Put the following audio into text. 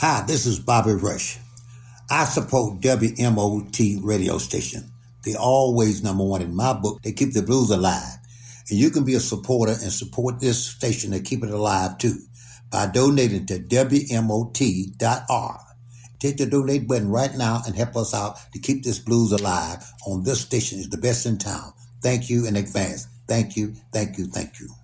Hi, this is Bobby Rush. I support WMOT radio station. They always number one in my book. They keep the blues alive. And you can be a supporter and support this station and keep it alive too by donating to WMOT.org. Take the donate button right now and help us out to keep this blues alive on this station. Is the best in town. Thank you in advance. Thank you, thank you, thank you.